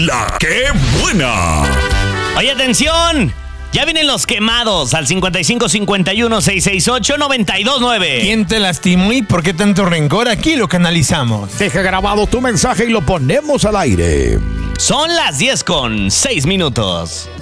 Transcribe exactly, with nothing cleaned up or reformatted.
La ¡Qué buena! Oye, atención. Ya vienen los quemados al cincuenta y cinco cincuenta y uno seiscientos sesenta y ocho noventa y dos nueve. ¿Quién te lastimó y por qué tanto rencor? Aquí lo canalizamos. Deja grabado tu mensaje y lo ponemos al aire. Son las diez con seis minutos.